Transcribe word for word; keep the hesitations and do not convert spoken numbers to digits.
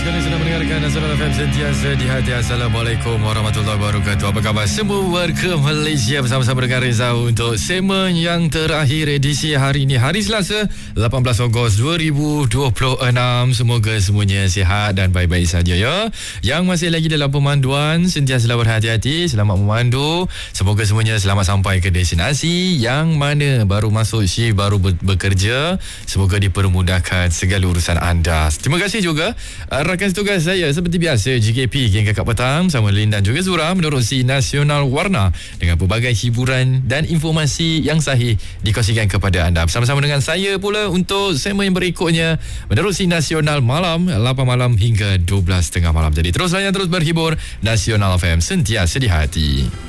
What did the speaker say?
sekali sedang mendengarkan Nasional F M sentiasa di hati. Assalamualaikum warahmatullahi wabarakatuh. Apa khabar semua warga Malaysia, bersama-sama dengan Reza untuk segmen yang terakhir edisi hari ini, hari Selasa lapan belas Ogos dua ribu dua puluh enam. Semoga semuanya sihat dan baik-baik saja ya. Yang masih lagi dalam pemanduan, sentiasalah berhati-hati, selamat memandu. Semoga semuanya selamat sampai ke destinasi. Yang mana baru masuk shift, baru ber- bekerja, semoga dipermudahkan segala urusan anda. Terima kasih juga rakan tugas saya seperti biasa, G K P Geng Kakak Petang sama Lin dan juga Zura menerusi Nasional Warna dengan pelbagai hiburan dan informasi yang sahih dikongsikan kepada anda. Bersama-sama dengan saya pula untuk segmen yang berikutnya menerusi Nasional Malam lapan malam hingga dua belas tiga puluh malam. Jadi terus layan, terus berhibur. Nasional F M sentiasa di hati.